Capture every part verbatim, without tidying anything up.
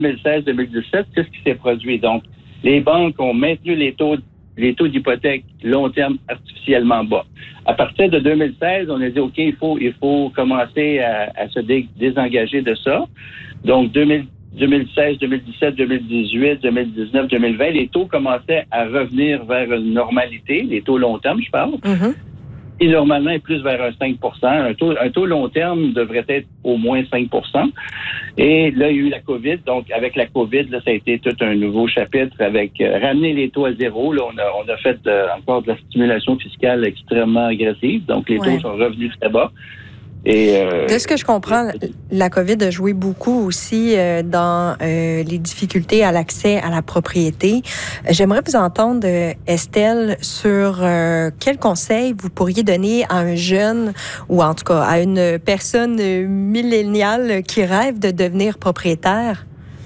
deux mille seize deux mille dix-sept, qu'est-ce qui s'est produit? Donc, les banques ont maintenu les taux, les taux d'hypothèque long terme artificiellement bas. À partir de deux mille seize, on a dit, OK, il faut, il faut commencer à, à se dé- désengager de ça. Donc, deux mille, deux mille seize, deux mille dix-sept, deux mille dix-huit, deux mille dix-neuf, deux mille vingt, les taux commençaient à revenir vers une normalité, les taux long terme, je parle. Mm-hmm. Et normalement, est plus vers un cinq pour cent. Un taux, un taux long terme devrait être au moins cinq pour cent. Et là, il y a eu la COVID. Donc, avec la COVID, là, ça a été tout un nouveau chapitre avec euh, ramener les taux à zéro. Là, on a, on a fait euh, encore de la stimulation fiscale extrêmement agressive. Donc, les ouais. taux sont revenus très bas. Et, euh, de ce que je comprends, la COVID a joué beaucoup aussi euh, dans euh, les difficultés à l'accès à la propriété. J'aimerais vous entendre, euh, Estelle, sur euh, quel conseil vous pourriez donner à un jeune ou en tout cas à une personne milléniale qui rêve de devenir propriétaire?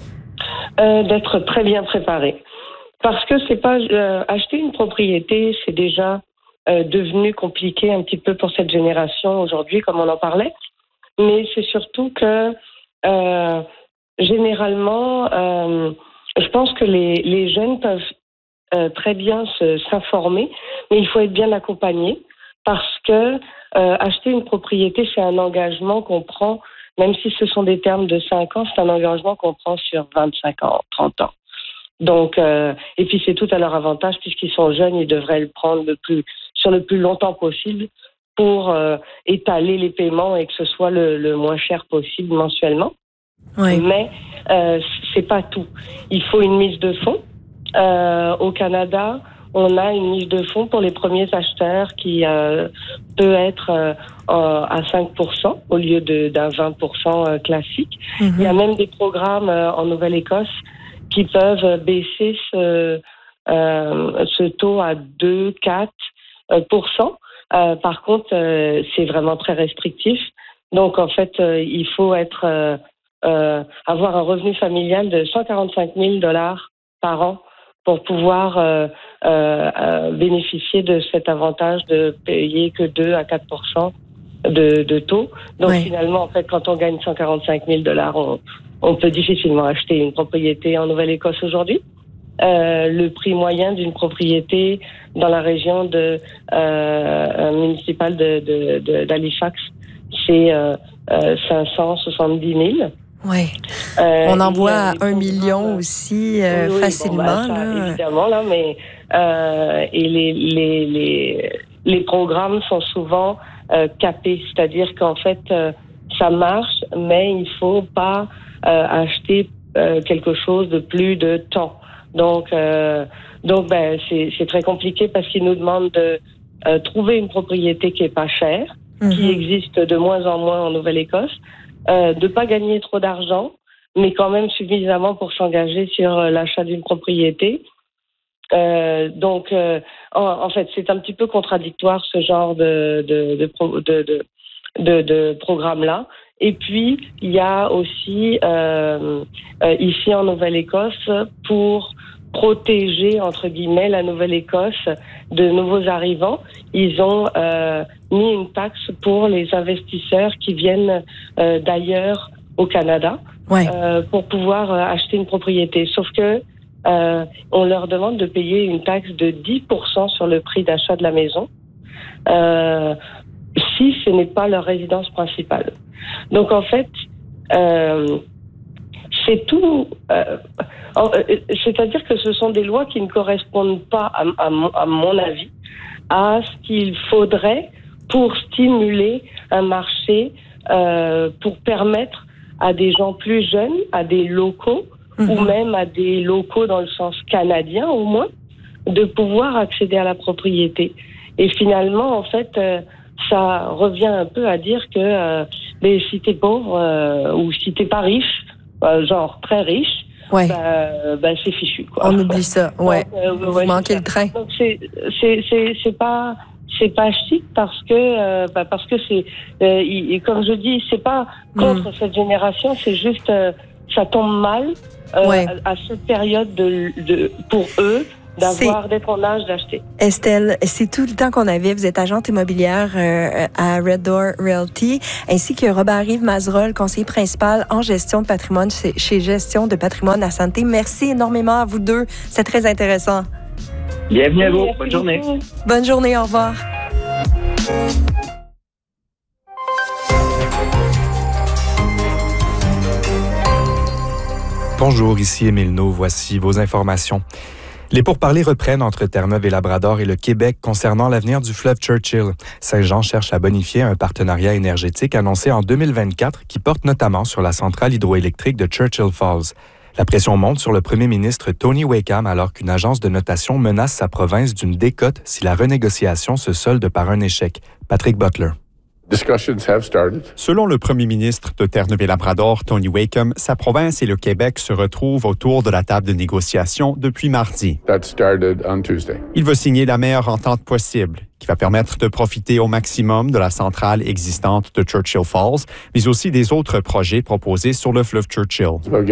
Euh, d'être très bien préparé. Parce que c'est pas euh, acheter une propriété, c'est déjà Euh, devenu compliqué un petit peu pour cette génération aujourd'hui, comme on en parlait. Mais c'est surtout que, euh, généralement, euh, je pense que les, les jeunes peuvent euh, très bien se, s'informer, mais il faut être bien accompagné parce que euh, acheter une propriété, c'est un engagement qu'on prend, même si ce sont des termes de cinq ans, c'est un engagement qu'on prend sur vingt-cinq ans, trente ans. Donc, euh, et puis c'est tout à leur avantage puisqu'ils sont jeunes, ils devraient le prendre le plus, sur le plus longtemps possible pour euh, étaler les paiements et que ce soit le, le moins cher possible mensuellement. Oui. Mais euh, c'est pas tout. Il faut une mise de fonds. Euh, au Canada, on a une mise de fonds pour les premiers acheteurs qui euh, peut être euh, à cinq pour cent au lieu de, d'un vingt pour cent classique. Mm-hmm. Il y a même des programmes euh, en Nouvelle-Écosse qui peuvent baisser ce, euh, ce taux à deux, quatre pour cent. Euh, par contre, euh, c'est vraiment très restrictif. Donc, en fait, euh, il faut être euh, euh, avoir un revenu familial de cent quarante-cinq mille dollars par an pour pouvoir euh, euh, bénéficier de cet avantage de payer que deux à quatre pour cent de, de taux. Donc, oui. Finalement, en fait, quand on gagne cent quarante-cinq mille dollars, on, on peut difficilement acheter une propriété en Nouvelle-Écosse aujourd'hui. Euh, le prix moyen d'une propriété dans la région de, euh, municipale de, de, de, d'Halifax, c'est euh, euh, cinq cent soixante-dix mille. Oui. Euh, On en voit à un million aussi euh, oui, oui, facilement. Bon, ben, ça, là. Évidemment, là, mais euh, et les, les, les, les programmes sont souvent euh, capés, c'est-à-dire qu'en fait, euh, ça marche, mais il faut pas euh, acheter euh, quelque chose de plus de temps. Donc, euh, donc ben, c'est, c'est très compliqué parce qu'ils nous demandent de euh, trouver une propriété qui est pas chère, mm-hmm. qui existe de moins en moins en Nouvelle-Écosse, euh, de pas gagner trop d'argent, mais quand même suffisamment pour s'engager sur euh, l'achat d'une propriété. Euh, donc, euh, en, en fait, c'est un petit peu contradictoire ce genre de de de de, de, de, de programme-là. Et puis, il y a aussi euh, euh, ici en Nouvelle-Écosse pour protéger, entre guillemets, la Nouvelle-Écosse de nouveaux arrivants. Ils ont euh, mis une taxe pour les investisseurs qui viennent euh, d'ailleurs au Canada ouais. euh, pour pouvoir euh, acheter une propriété. Sauf que euh, on leur demande de payer une taxe de dix pour cent sur le prix d'achat de la maison euh, si ce n'est pas leur résidence principale. Donc, en fait, euh, c'est tout... Euh, c'est-à-dire que ce sont des lois qui ne correspondent pas, à, à, à mon avis, à ce qu'il faudrait pour stimuler un marché, euh, pour permettre à des gens plus jeunes, à des locaux, mmh. ou même à des locaux dans le sens canadien au moins, de pouvoir accéder à la propriété. Et finalement, en fait... Euh, ça revient un peu à dire que euh, mais si t'es pauvre euh, ou si t'es pas riche, euh, genre très riche, ouais. bah, bah c'est fichu quoi. On oublie ça, ouais. Donc, euh, Vous ouais, manquez le train. Donc c'est c'est c'est c'est pas c'est pas chic parce que euh, bah, parce que c'est euh, il, comme je dis c'est pas contre mm. cette génération, c'est juste euh, ça tombe mal euh, ouais. à, à cette période de, de pour eux d'avoir, C'est... d'être en âge d'acheter. Estelle, c'est tout le temps qu'on avait. Vous êtes agente immobilière euh, à Red Door Realty, ainsi que Robert-Yves Mazerolle, conseiller principal en gestion de patrimoine chez, chez Gestion de patrimoine à Santé. Merci énormément à vous deux. C'est très intéressant. Bienvenue à vous. Merci Bonne journée. beaucoup. Bonne journée. Au revoir. Bonjour, ici Émile No. Voici vos informations. Les pourparlers reprennent entre Terre-Neuve et Labrador et le Québec concernant l'avenir du fleuve Churchill. Saint-Jean cherche à bonifier un partenariat énergétique annoncé en deux mille vingt-quatre qui porte notamment sur la centrale hydroélectrique de Churchill Falls. La pression monte sur le premier ministre Tony Wakeham alors qu'une agence de notation menace sa province d'une décote si la renégociation se solde par un échec. Patrick Butler. Selon le premier ministre de Terre-Neuve-et-Labrador, Tony Wakeham, sa province et le Québec se retrouvent autour de la table de négociation depuis mardi. Il veut signer la meilleure entente possible, qui va permettre de profiter au maximum de la centrale existante de Churchill Falls, mais aussi des autres projets proposés sur le fleuve Churchill.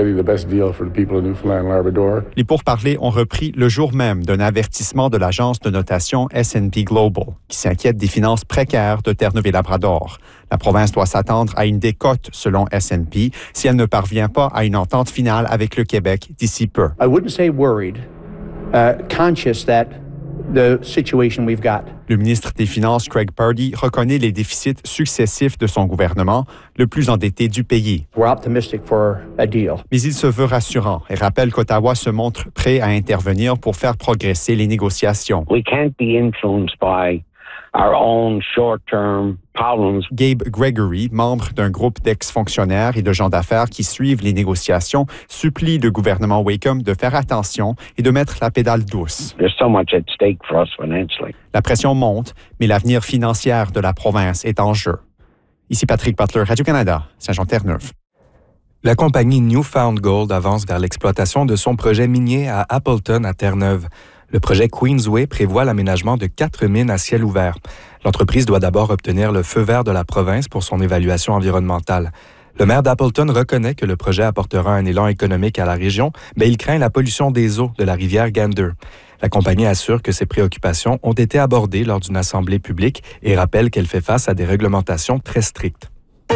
Les pourparlers ont repris le jour même d'un avertissement de l'agence de notation S and P Global, qui s'inquiète des finances précaires de Terre-Neuve-et-Labrador. La province doit s'attendre à une décote, selon S and P, si elle ne parvient pas à une entente finale avec le Québec d'ici peu. I wouldn't say worried, uh, conscious that the situation we've got. Le ministre des Finances, Craig Pardee, reconnaît les déficits successifs de son gouvernement, le plus endetté du pays. We're optimistic for a deal. Mais il se veut rassurant et rappelle qu'Ottawa se montre prêt à intervenir pour faire progresser les négociations. We can't be influenced by our own short-term problems. Gabe Gregory, membre d'un groupe d'ex-fonctionnaires et de gens d'affaires qui suivent les négociations, supplie le gouvernement Wakeham de faire attention et de mettre la pédale douce. There's so much at stake for us financially. La pression monte, mais l'avenir financier de la province est en jeu. Ici Patrick Butler, Radio-Canada, Saint-Jean-Terre-Neuve. La compagnie Newfound Gold avance vers l'exploitation de son projet minier à Appleton, à Terre-Neuve. Le projet Queensway prévoit l'aménagement de quatre mines à ciel ouvert. L'entreprise doit d'abord obtenir le feu vert de la province pour son évaluation environnementale. Le maire d'Appleton reconnaît que le projet apportera un élan économique à la région, mais il craint la pollution des eaux de la rivière Gander. La compagnie assure que ces préoccupations ont été abordées lors d'une assemblée publique et rappelle qu'elle fait face à des réglementations très strictes.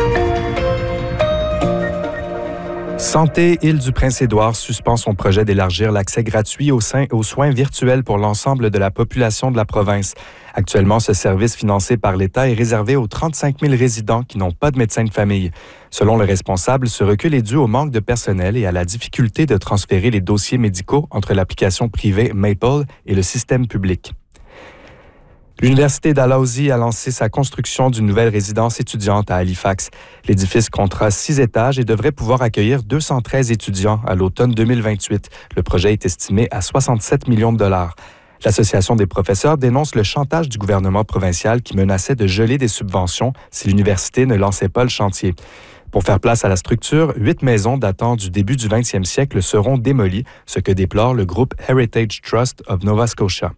Santé Île-du-Prince-Édouard suspend son projet d'élargir l'accès gratuit aux, sein, aux soins virtuels pour l'ensemble de la population de la province. Actuellement, ce service financé par l'État est réservé aux trente-cinq mille résidents qui n'ont pas de médecin de famille. Selon le responsable, ce recul est dû au manque de personnel et à la difficulté de transférer les dossiers médicaux entre l'application privée Maple et le système public. L'Université Dalhousie a lancé sa construction d'une nouvelle résidence étudiante à Halifax. L'édifice comptera six étages et devrait pouvoir accueillir deux cent treize étudiants à l'automne deux mille vingt-huit. Le projet est estimé à soixante-sept millions de dollars. L'Association des professeurs dénonce le chantage du gouvernement provincial qui menaçait de geler des subventions si l'université ne lançait pas le chantier. Pour faire place à la structure, huit maisons datant du début du vingtième siècle seront démolies, ce que déplore le groupe Heritage Trust of Nova Scotia.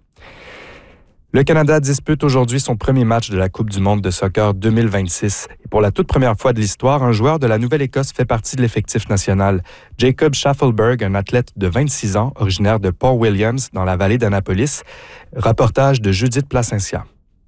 Le Canada dispute aujourd'hui son premier match de la Coupe du monde de soccer deux mille vingt-six. Et pour la toute première fois de l'histoire, un joueur de la Nouvelle-Écosse fait partie de l'effectif national. Jacob Shaffelberg, un athlète de vingt-six ans, originaire de Port Williams, dans la vallée d'Annapolis. Reportage de Judith Placencia.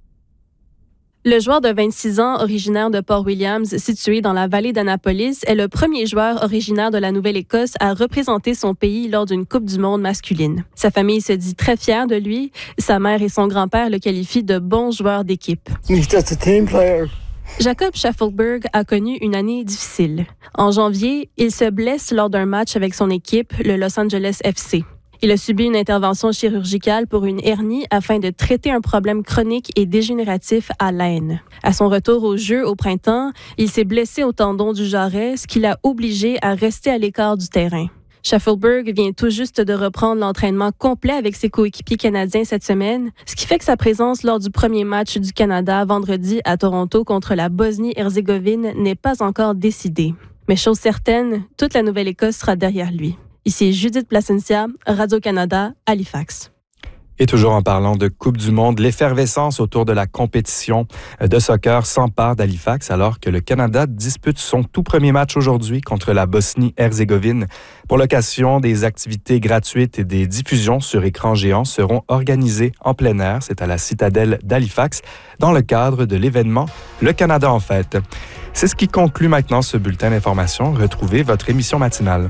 Le joueur de vingt-six ans, originaire de Port Williams, situé dans la vallée d'Annapolis, est le premier joueur originaire de la Nouvelle-Écosse à représenter son pays lors d'une Coupe du monde masculine. Sa famille se dit très fière de lui. Sa mère et son grand-père le qualifient de bon joueur d'équipe. He's just a team player. Jacob Shaffelberg a connu une année difficile. En janvier, il se blesse lors d'un match avec son équipe, le Los Angeles F C. Il a subi une intervention chirurgicale pour une hernie afin de traiter un problème chronique et dégénératif à l'aine. À son retour au jeu au printemps, il s'est blessé au tendon du jarret, ce qui l'a obligé à rester à l'écart du terrain. Shaffelberg vient tout juste de reprendre l'entraînement complet avec ses coéquipiers canadiens cette semaine, ce qui fait que sa présence lors du premier match du Canada vendredi à Toronto contre la Bosnie-Herzégovine n'est pas encore décidée. Mais chose certaine, toute la Nouvelle-Écosse sera derrière lui. Ici Judith Placencia, Radio-Canada, Halifax. Et toujours en parlant de Coupe du Monde, l'effervescence autour de la compétition de soccer s'empare d'Halifax alors que le Canada dispute son tout premier match aujourd'hui contre la Bosnie-Herzégovine. Pour l'occasion, des activités gratuites et des diffusions sur écran géant seront organisées en plein air. C'est à la citadelle d'Halifax dans le cadre de l'événement Le Canada en fête. C'est ce qui conclut maintenant ce bulletin d'information. Retrouvez votre émission matinale.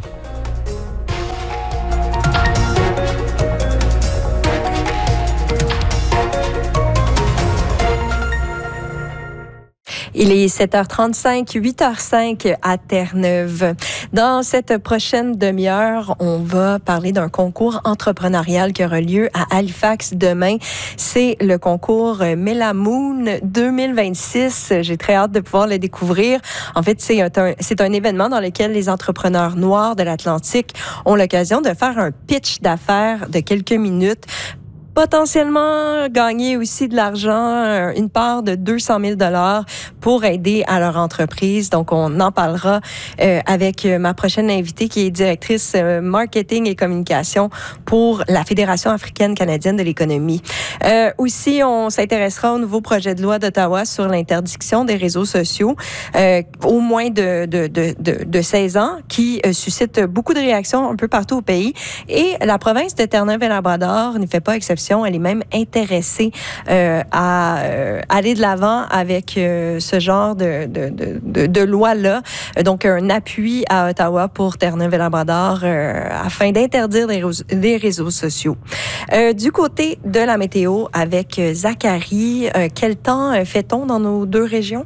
Il est sept heures trente-cinq, huit heures cinq à Terre-Neuve. Dans cette prochaine demi-heure, on va parler d'un concours entrepreneurial qui aura lieu à Halifax demain. C'est le concours Melamoon deux mille vingt-six. J'ai très hâte de pouvoir le découvrir. En fait, c'est un, c'est un événement dans lequel les entrepreneurs noirs de l'Atlantique ont l'occasion de faire un pitch d'affaires de quelques minutes. Potentiellement gagner aussi de l'argent, une part de deux cent mille dollars pour aider à leur entreprise. Donc, on en parlera euh, avec ma prochaine invitée qui est directrice euh, marketing et communication pour la Fédération africaine-canadienne de l'économie. Euh, aussi, on s'intéressera au nouveau projet de loi d'Ottawa sur l'interdiction des réseaux sociaux euh, au moins de, de, de, de, de seize ans qui euh, suscite beaucoup de réactions un peu partout au pays. Et la province de Terre-Neuve-et-Labrador n'y fait pas exception. Elle est même intéressée euh, à euh, aller de l'avant avec euh, ce genre de, de, de, de, de loi-là. Donc, un appui à Ottawa pour Terre-Neuve-et-Labrador euh, afin d'interdire les, les réseaux sociaux. Euh, du côté de la météo, avec Zachary, euh, quel temps fait-on dans nos deux régions?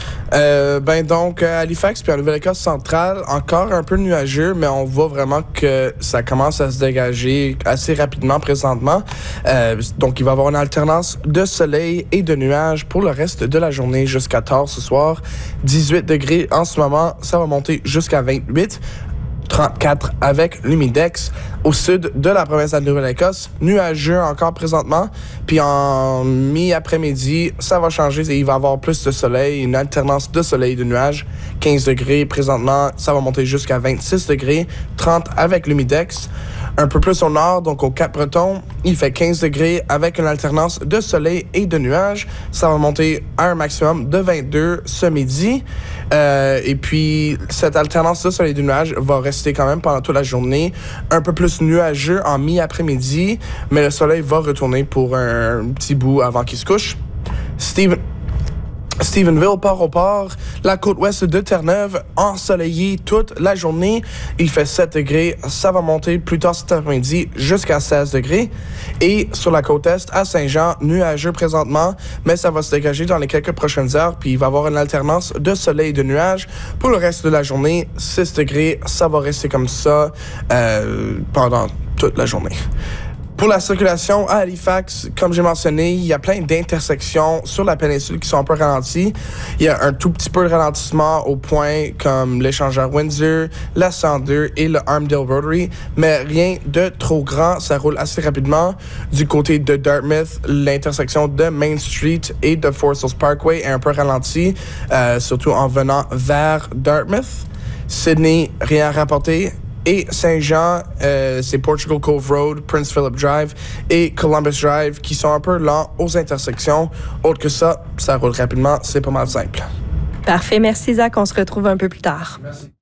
Euh, ben donc, à Halifax puis en Nouvelle-Écosse centrale, encore un peu nuageux, mais on voit vraiment que ça commence à se dégager assez rapidement présentement. Euh, donc, il va y avoir une alternance de soleil et de nuages pour le reste de la journée jusqu'à tard ce soir. dix-huit degrés en ce moment, ça va monter jusqu'à vingt-huit. trente-quatre avec l'humidex. Au sud de la province de la Nouvelle-Écosse, nuageux encore présentement. Puis en mi-après-midi, ça va changer et il va y avoir plus de soleil, une alternance de soleil et de nuages. quinze degrés présentement, ça va monter jusqu'à vingt-six degrés. trente avec l'humidex. Un peu plus au nord, donc au Cap-Breton, il fait quinze degrés avec une alternance de soleil et de nuages. Ça va monter à un maximum de vingt-deux ce midi. Euh, et puis, cette alternance de soleil et de nuages va rester quand même pendant toute la journée. Un peu plus nuageux en mi-après-midi, mais le soleil va retourner pour un petit bout avant qu'il se couche. Steven... Stephenville, Port-au-Port, la côte ouest de Terre-Neuve, ensoleillé toute la journée. Il fait sept degrés, ça va monter plus tard cet après-midi jusqu'à seize degrés. Et sur la côte est, à Saint-Jean, nuageux présentement, mais ça va se dégager dans les quelques prochaines heures, puis il va y avoir une alternance de soleil et de nuages. Pour le reste de la journée, six degrés, ça va rester comme ça euh, pendant toute la journée. Pour la circulation à Halifax, comme j'ai mentionné, il y a plein d'intersections sur la péninsule qui sont un peu ralenties. Il y a un tout petit peu de ralentissement au point comme l'échangeur Windsor, la cent deux et le Armadale Rotary, mais rien de trop grand. Ça roule assez rapidement. Du côté de Dartmouth, l'intersection de Main Street et de Forest Hills Parkway est un peu ralentie, euh, surtout en venant vers Dartmouth. Sydney, rien à rapporter. Et Saint-Jean, euh, c'est Portugal Cove Road, Prince Philip Drive et Columbus Drive qui sont un peu lents aux intersections. Autre que ça, ça roule rapidement, c'est pas mal simple. Parfait, merci Zach, on se retrouve un peu plus tard. Merci.